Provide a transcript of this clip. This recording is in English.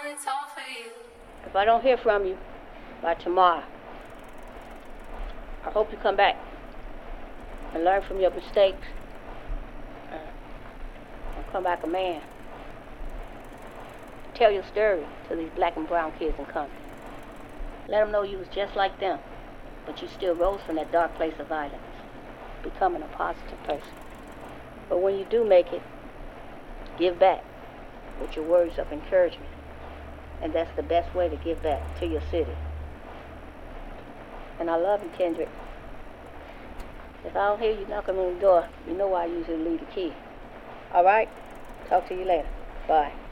it's all for you. If I don't hear from you by tomorrow, I hope you come back and learn from your mistakes and come back a man. Tell your story to these black and brown kids in country. Let them know you was just like them, but you still rose from that dark place of violence, becoming a positive person. But when you do make it, give back with your words of encouragement. And that's the best way to give back to your city. And I love you, Kendrick. If I don't hear you knocking on the door, you know why I usually leave the key. All right? Talk to you later. Bye.